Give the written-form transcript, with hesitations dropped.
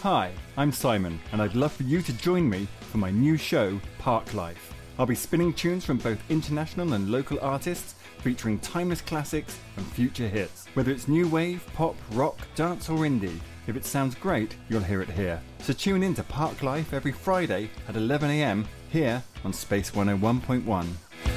Hi, I'm Simon, and I'd love for you to join me for my new show, Park Life. I'll be spinning tunes from both international and local artists, featuring timeless classics and future hits. Whether it's new wave, pop, rock, dance or indie, if it sounds great, you'll hear it here. So tune in to Park Life every Friday at 11 AM here on Space 101.1.